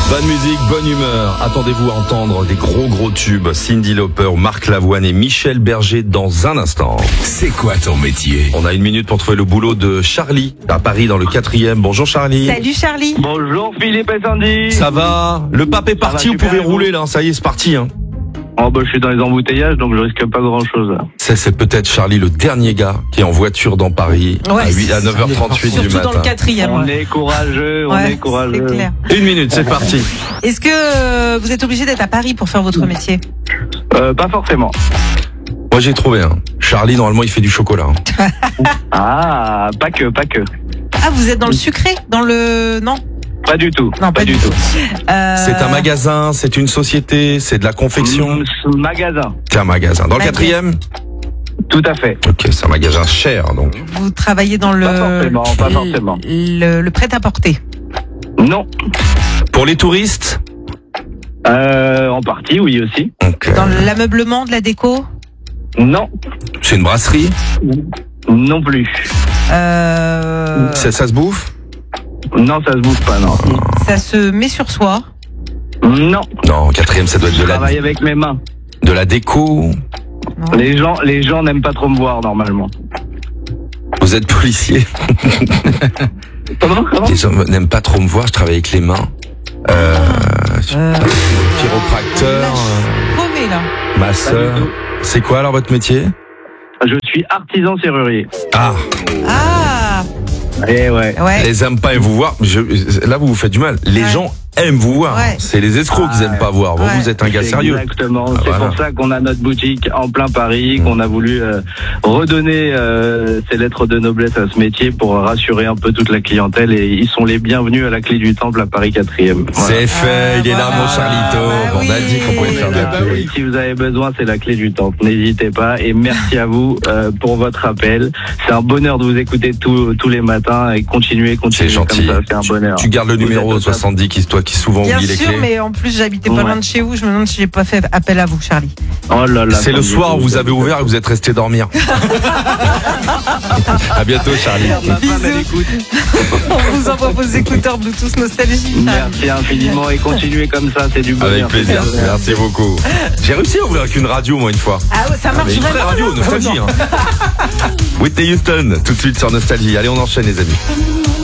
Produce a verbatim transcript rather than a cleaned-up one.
Bonne musique, bonne humeur. Attendez-vous à entendre des gros gros tubes. Cyndi Lauper, Marc Lavoine et Michel Berger dans un instant. C'est quoi ton métier? On a une minute pour trouver le boulot de Charlie à Paris dans le quatrième. Bonjour Charlie. Salut Charlie. Bonjour Philippe et Sandy. Ça va? Le pape est parti, va, vous pouvez super, rouler là, ça y est, c'est parti. Hein. Oh bah je suis dans les embouteillages donc je risque pas grand chose. Ça c'est peut-être Charlie le dernier gars qui est en voiture dans Paris Ouais, à, huit, à neuf heures trente-huit du Surtout matin. dans le quatrième. On ouais. est courageux, on Ouais, est courageux. c'est clair. Une minute, c'est parti. Est-ce que euh, vous êtes obligé d'être à Paris pour faire votre métier? Euh, pas forcément. Moi j'ai trouvé un. Charlie normalement il fait du chocolat. Hein. Ah, pas que, pas que. Ah, vous êtes dans le sucré? Dans le... Non Pas du tout. Non, pas, du tout. Euh... C'est un magasin, c'est une société, c'est de la confection. Mm, magasin. C'est un magasin. Dans le Magasin. quatrième? Tout à fait. Ok, c'est un magasin cher donc. Vous travaillez dans le... Pas forcément, pas forcément. Le, le prêt-à-porter. Non. Pour les touristes? Euh, en partie, oui aussi. Ok. Dans l'ameublement, de la déco? Non. C'est une brasserie? Non plus. Euh... Ça, ça se bouffe? Non, ça se bouffe pas, non. Ça se met sur soi? Non. Non, quatrième ça doit être Je de la, travaille avec mes mains. de la déco. Non. Les gens, les gens n'aiment pas trop me voir normalement. Vous êtes policier. Comment, comment? Les gens n'aiment pas trop me voir, je travaille avec les mains. Euh, Euh... chiropracteur, euh, Paumé, là. masseur. C'est quoi alors votre métier? Je suis artisan serrurier. Ah, Ah Eh ouais. ouais. les aiment pas et vous voir. Je, là vous vous faites du mal. Les Ouais. gens aiment vous voir. Ouais. C'est les escrocs qui Ah, aiment pas voir. Vous, ouais. vous êtes un gars sérieux. Exactement. Ah, c'est voilà. pour ça qu'on a notre boutique en plein Paris, qu'on a voulu euh, redonner euh, ces lettres de noblesse à ce métier pour rassurer un peu toute la clientèle. Et ils sont les bienvenus à la clé du temple à Paris quatrième. C'est fait, Ah, il est là voilà. mon Charlito. Bah On a oui. dit qu'on pouvait faire de la Bah pub. oui, si vous avez besoin, c'est la clé du temple. N'hésitez pas. Et merci à vous euh, pour votre appel. C'est un bonheur de vous écouter tous tous les matins et continuer, C'est continuer gentil. comme ça. C'est un Tu- bonheur. Tu, gardes le Vous numéro êtes au top. soixante-dix qui toi qui souvent Bien oublie les sûr, clés. mais en plus j'habitais pas Ouais. loin de chez vous. Je me demande si j'ai pas fait appel à vous, Charlie. Oh là là. C'est le Sandy, soir où vous avez ouvert et vous êtes resté dormir. À bientôt Charlie. Ma femme, elle Bisous. écoute. On vous envoie vos écouteurs Bluetooth Nostalgie. Charlie. Merci infiniment et continuez comme ça, c'est du bonheur. Avec plaisir. Merci beaucoup. J'ai réussi à ouvrir avec une radio moi une fois. Ah ouais, ça Ah, marche mais une vraie vraiment radio, là Nostalgie. Hein. Whitney Houston, tout de suite sur Nostalgie. Allez, on enchaîne les amis.